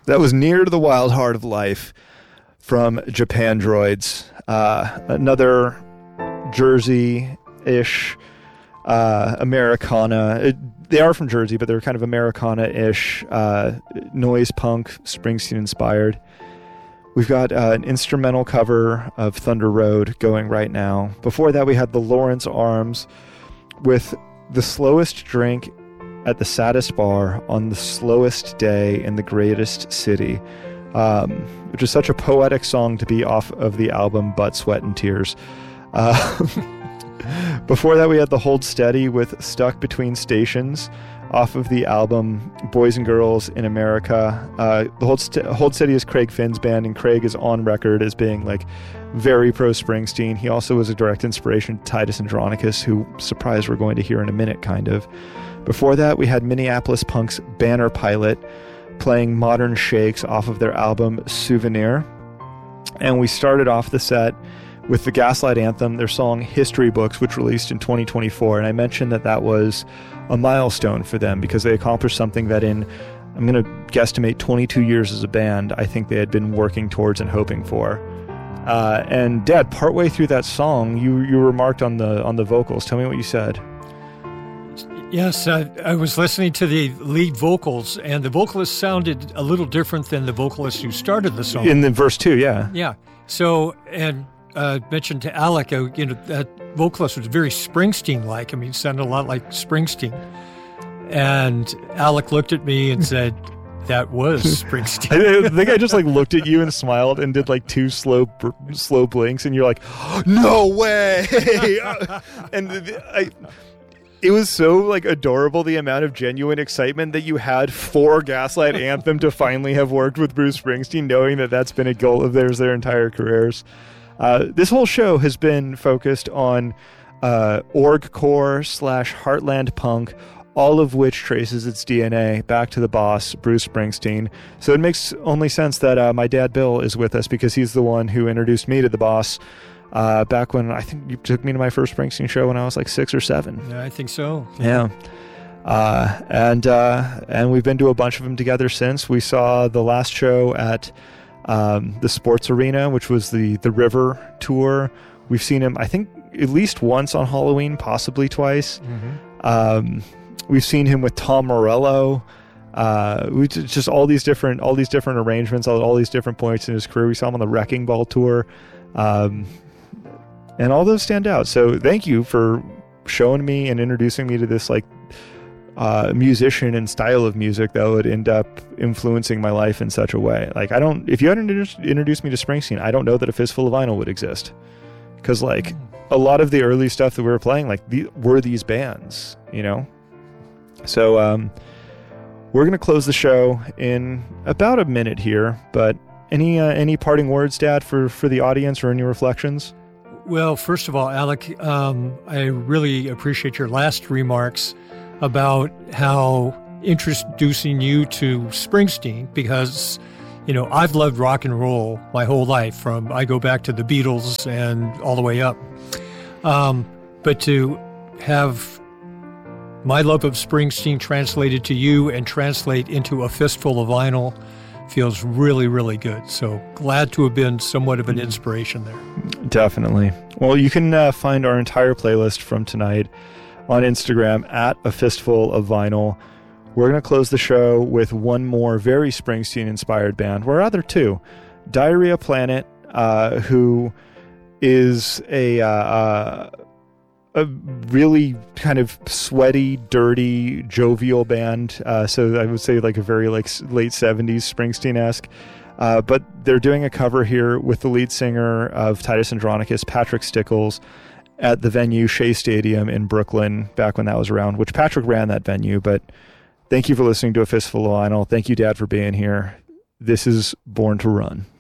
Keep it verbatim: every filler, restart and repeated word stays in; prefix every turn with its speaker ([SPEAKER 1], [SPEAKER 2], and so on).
[SPEAKER 1] That was Near to the Wild Heart of Life from Japandroids. Uh, another Jersey-ish uh, Americana. It, they are from Jersey, but they're kind of Americana-ish uh, noise punk, Springsteen-inspired. We've got uh, an instrumental cover of Thunder Road going right now. Before that, we had the Lawrence Arms with The Slowest Drink at the Saddest Bar on the Slowest Day in the Greatest City, um, which is such a poetic song to be off of the album Butt, Sweat, and Tears. Uh, before that, we had the Hold Steady with Stuck Between Stations off of the album Boys and Girls in America. Uh, the Hold, St- Hold Steady is Craig Finn's band, and Craig is on record as being like very pro Springsteen. He also was a direct inspiration to Titus Andronicus, who, surprise, we're going to hear in a minute, kind of. Before that, we had Minneapolis Punk's Banner Pilot playing Modern Shakes off of their album Souvenir. And we started off the set with the Gaslight Anthem, their song History Books, which released in twenty twenty-four. And I mentioned that that was a milestone for them because they accomplished something that in, I'm going to guesstimate, twenty-two years as a band, I think they had been working towards and hoping for. Uh, and Dad, partway through that song, you you remarked on the on the vocals. Tell me what you said.
[SPEAKER 2] Yes, I, I was listening to the lead vocals, and the vocalist sounded a little different than the vocalist who started the song.
[SPEAKER 1] In the verse two, yeah.
[SPEAKER 2] Yeah. So, and uh, mentioned to Alec, uh, you know, that vocalist was very Springsteen-like. I mean, sounded a lot like Springsteen. And Alec looked at me and said, that was Springsteen.
[SPEAKER 1] I think I just like looked at you and smiled and did like two slow slow blinks, and you're like, no way! And I... It was so like adorable, the amount of genuine excitement that you had for Gaslight Anthem to finally have worked with Bruce Springsteen, knowing that that's been a goal of theirs their entire careers. Uh, this whole show has been focused on uh, orgcore slash heartland punk, all of which traces its D N A back to the boss, Bruce Springsteen. So it makes only sense that uh, my dad Bill is with us because he's the one who introduced me to the boss. Uh, back when I think you took me to my first Springsteen show when I was like six or seven.
[SPEAKER 2] Yeah, I think so.
[SPEAKER 1] Yeah. Uh, and uh, and we've been to a bunch of them together since. We saw the last show at um, the Sports Arena, which was the, the River Tour. We've seen him, I think, at least once on Halloween, possibly twice. Mm-hmm. Um, we've seen him with Tom Morello. Uh, we just all these different all these different arrangements, all, all these different points in his career. We saw him on the Wrecking Ball tour. Um, And all those stand out. So thank you for showing me and introducing me to this like uh, musician and style of music that would end up influencing my life in such a way. Like I don't, if you hadn't introduced me to Springsteen, I don't know that A Fistful of Vinyl would exist. Because like a lot of the early stuff that we were playing, like the, were these bands, you know? So um, we're going to close the show in about a minute here. But any uh, any parting words, Dad, for, for the audience or any reflections?
[SPEAKER 2] Well, first of all, Alec, um, I really appreciate your last remarks about how introducing you to Springsteen, because, you know, I've loved rock and roll my whole life. From I go back to the Beatles and all the way up. Um, but to have my love of Springsteen translated to you and translate into A Fistful of Vinyl feels really, really good. So glad to have been somewhat of an inspiration there.
[SPEAKER 1] Definitely. Well, you can uh, find our entire playlist from tonight on Instagram at A Fistful of Vinyl. We're going to close the show with one more very Springsteen-inspired band, or rather two. Diarrhea Planet, uh, who is a... Uh, uh, a really kind of sweaty, dirty, jovial band. Uh, so I would say like a very like late seventies Springsteen-esque. Uh, but they're doing a cover here with the lead singer of Titus Andronicus, Patrick Stickles, at the venue Shea Stadium in Brooklyn back when that was around, which Patrick ran that venue. But thank you for listening to A Fistful of Vinyl. Thank you, Dad, for being here. This is Born to Run.